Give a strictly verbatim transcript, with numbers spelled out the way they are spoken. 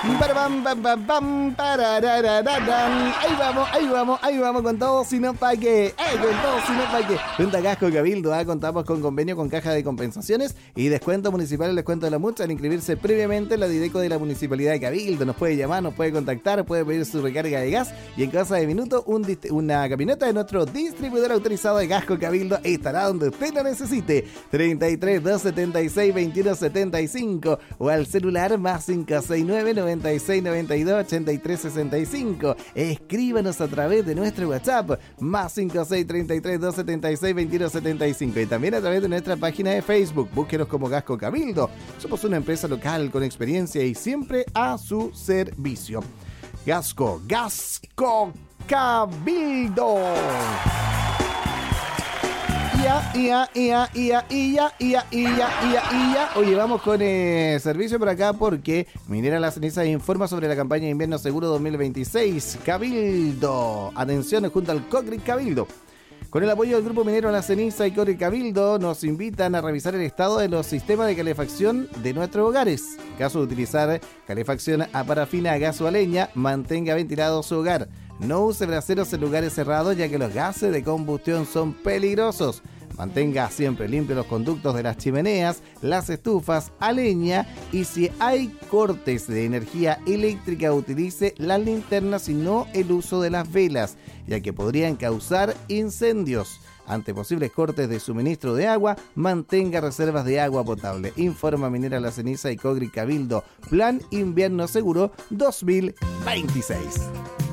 Bam, bam, bam, bam, parararararán. Ahí vamos, ahí vamos, ahí vamos con todo, si no pa' qué. ¡Eh, con todo, si no pa' qué! Junta Gasco Cabildo, ¿ah? Contamos con convenio con Caja de Compensaciones y descuento municipal, el descuento de la multa al inscribirse previamente en la Dideco de la Municipalidad de Cabildo. Nos puede llamar, nos puede contactar, puede pedir su recarga de gas y en casa de minuto un dist- una camioneta de nuestro distribuidor autorizado de Gasco Cabildo estará donde usted lo necesite. treinta y tres, doscientos setenta y seis, veintiuno setenta y cinco o al celular más cinco seis nueve, noventa y seis, noventa y dos, ochenta y tres sesenta y cinco. Escríbanos a través de nuestro WhatsApp más cinco seis, treinta y tres, doscientos setenta y seis, veintiuno setenta y cinco y también a través de nuestra página de Facebook. Búsquenos como Gasco Cabildo. Somos una empresa local con experiencia y siempre a su servicio. Gasco, Gasco Cabildo. Ia, ia, ia, ia, ia, ia, ia, ia, ia. Oye, vamos con el servicio por acá porque Minera La Ceniza informa sobre la campaña de invierno seguro dos mil veintiséis. Cabildo. Atención, junto al COCRIC Cabildo. Con el apoyo del Grupo Minero La Ceniza y COCRIC Cabildo nos invitan a revisar el estado de los sistemas de calefacción de nuestros hogares. En caso de utilizar calefacción a parafina, gas o a leña, mantenga ventilado su hogar. No use braseros en lugares cerrados ya que los gases de combustión son peligrosos. Mantenga siempre limpios los conductos de las chimeneas, las estufas a leña y si hay cortes de energía eléctrica utilice las linternas y no el uso de las velas, ya que podrían causar incendios. Ante posibles cortes de suministro de agua, mantenga reservas de agua potable. Informa Minera La Ceniza y COCRIC Cabildo. Plan Invierno Seguro dos mil veintiséis.